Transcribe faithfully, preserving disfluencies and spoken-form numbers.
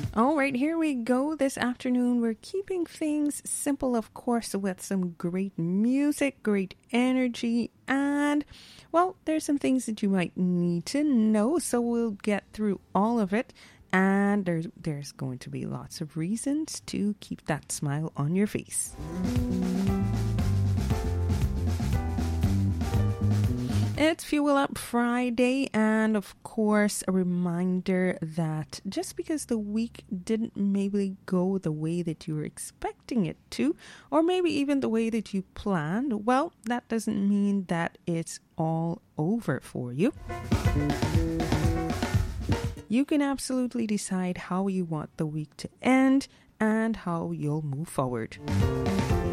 All right, here we go. This afternoon, we're keeping things simple, of course, with some great music, great energy, and, well, there's some things that you might need to know, so we'll get through all of it. And there's, there's going to be lots of reasons to keep that smile on your face. It's Fuel Up Friday, and of course, a reminder that just because the week didn't maybe go the way that you were expecting it to, or maybe even the way that you planned, well, that doesn't mean that it's all over for you. You can absolutely decide how you want the week to end and how you'll move forward.